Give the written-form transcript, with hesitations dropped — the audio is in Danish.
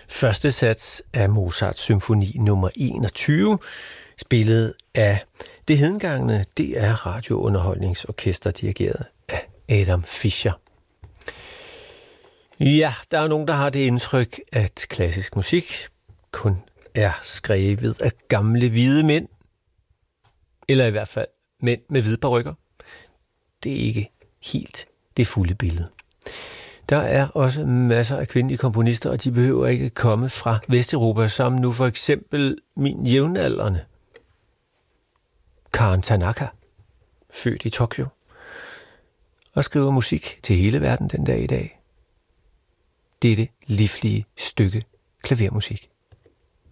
Første sats af Mozarts symfoni nummer 21, spillet af det hedengangne DR Radiounderholdningsorkester, dirigeret af Adam Fischer. Ja, der er nogen, der har det indtryk, at klassisk musik kun er skrevet af gamle hvide mænd, eller i hvert fald mænd med hvide parykker. Det er ikke helt det fulde billede. Der er også masser af kvindelige komponister, og de behøver ikke komme fra Vesteuropa, som nu for eksempel min jævnaldrende Karen Tanaka, født i Tokyo, og skriver musik til hele verden den dag i dag. Dette livlige stykke klavermusik.